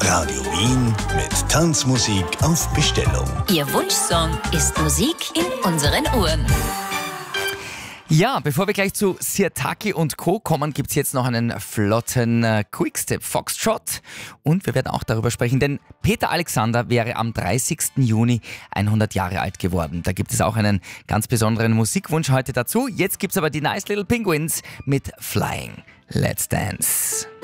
Radio Wien mit Tanzmusik auf Bestellung. Ihr Wunschsong ist Musik in unseren Ohren. Ja, bevor wir gleich zu Sirtaki und Co. kommen, gibt's jetzt noch einen flotten Quickstep Foxtrot. Und wir werden auch darüber sprechen, denn Peter Alexander wäre am 30. Juni 100 Jahre alt geworden. Da gibt es auch einen ganz besonderen Musikwunsch heute dazu. Jetzt gibt's aber die Nice Little Penguins mit Flying. Let's Dance.